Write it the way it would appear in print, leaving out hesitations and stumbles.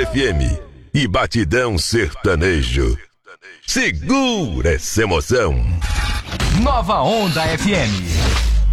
FM e Batidão Sertanejo. Segura essa emoção. Nova Onda FM.